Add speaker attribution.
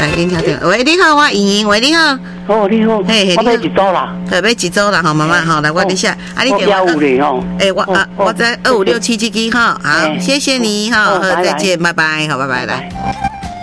Speaker 1: 来您听听，喂，你好，我莹莹，喂，你好。
Speaker 2: 哦，你好，
Speaker 1: 嘿，
Speaker 2: 我买一组啦，
Speaker 1: 对，买一组啦，好，慢慢好，来我你下，啊，你电话
Speaker 2: 150哦，
Speaker 1: 我在256777哈，好，谢谢你哈，再见，拜拜，好，拜拜，来。